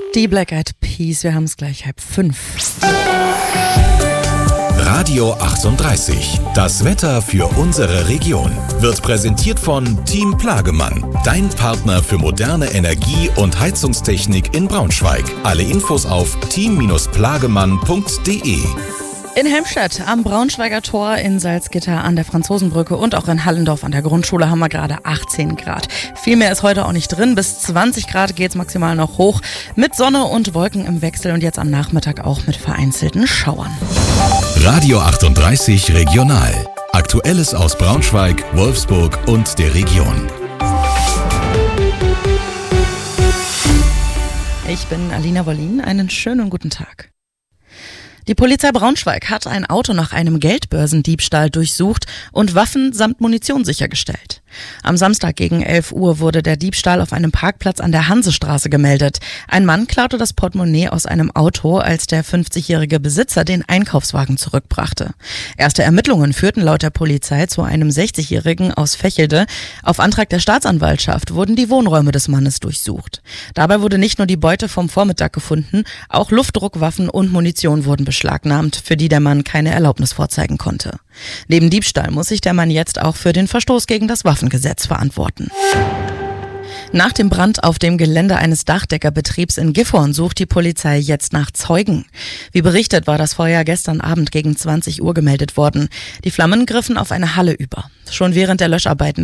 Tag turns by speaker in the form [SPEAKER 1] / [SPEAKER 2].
[SPEAKER 1] Die Black Eyed Peas, wir haben es gleich 4:30.
[SPEAKER 2] Radio 38. Das Wetter für unsere Region wird präsentiert von Team Plagemann. Dein Partner für moderne Energie- und Heizungstechnik in Braunschweig. Alle Infos auf team-plagemann.de.
[SPEAKER 1] In Helmstedt am Braunschweiger Tor, in Salzgitter an der Franzosenbrücke und auch in Hallendorf an der Grundschule haben wir gerade 18 Grad. Viel mehr ist heute auch nicht drin. Bis 20 Grad geht's maximal noch hoch. Mit Sonne und Wolken im Wechsel und jetzt am Nachmittag auch mit vereinzelten Schauern.
[SPEAKER 2] Radio 38 Regional. Aktuelles aus Braunschweig, Wolfsburg und der Region.
[SPEAKER 1] Ich bin Alina Wollin. Einen schönen guten Tag. Die Polizei Braunschweig hat ein Auto nach einem Geldbörsendiebstahl durchsucht und Waffen samt Munition sichergestellt. Am Samstag gegen 11 Uhr wurde der Diebstahl auf einem Parkplatz an der Hansestraße gemeldet. Ein Mann klaute das Portemonnaie aus einem Auto, als der 50-jährige Besitzer den Einkaufswagen zurückbrachte. Erste Ermittlungen führten laut der Polizei zu einem 60-jährigen aus Vechelde. Auf Antrag der Staatsanwaltschaft wurden die Wohnräume des Mannes durchsucht. Dabei wurde nicht nur die Beute vom Vormittag gefunden, auch Luftdruckwaffen und Munition wurden beschlagnahmt, für die der Mann keine Erlaubnis vorzeigen konnte. Neben Diebstahl muss sich der Mann jetzt auch für den Verstoß gegen das Waffengesetz verantworten. Nach dem Brand auf dem Gelände eines Dachdeckerbetriebs in Gifhorn sucht die Polizei jetzt nach Zeugen. Wie berichtet, war das Feuer gestern Abend gegen 20 Uhr gemeldet worden. Die Flammen griffen auf eine Halle über. Schon während der Löscharbeiten